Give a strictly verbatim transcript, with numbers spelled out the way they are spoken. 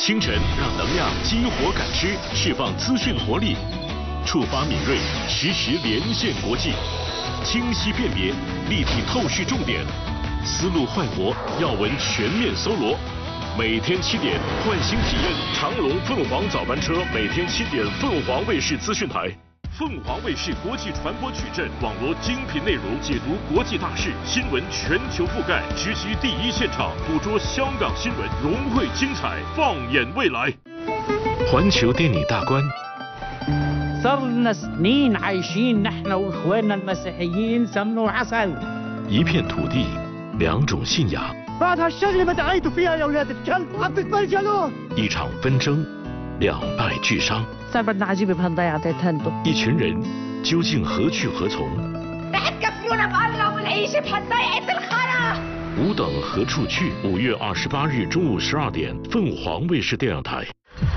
清晨让能量激活感知，释放资讯活力，触发敏锐，实时连线国际，清晰辨别，立体透视重点，思路快活，要闻全面搜罗。每天七点，换新体验长龙凤凰早班车，每天七点，凤凰卫视资讯台。凤凰卫视国际传播矩阵，网罗精品内容，解读国际大事，新闻全球覆盖，直击第一现场，捕捉香港新闻，融汇精彩，放眼未来。环球电影大观。 صار لنا سنين عايشين نحن واخواننا المسيحيين سمن وعسل. 一片土地，两种信仰。 بعد هالشغله ما دعيتوا فيها يا اولاد الكلب عم تتبلجلوا. 一场纷争，两败俱伤。 صار بدنا عجيبه بهالضيعه هندو. 一群人究竟何去何从？ رح تكفلونا بالله والعيشه بهالضيعه الخرا. 吾等何处去？五月二十八日中午十二点，凤凰卫视电影台。